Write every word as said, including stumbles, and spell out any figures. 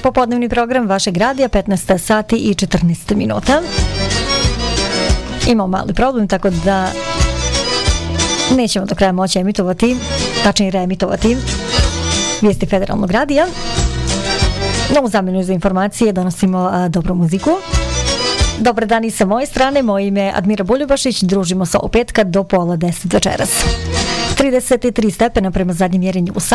popodnevni program vašeg radija, petnaest sati i četrnaest minuta. Imamo mali problem, tako da nećemo do kraja moći emitovati, tačnije reemitovati vijesti federalnog radija. No, u zamjenu za informacije donosimo a, dobru muziku. Dobar dan i sa moje strane, moje ime je Admira Buljubašić, družimo se od petka do pola deset večeras. trideset tri stepena prema zadnjem mjerenju u Sadu.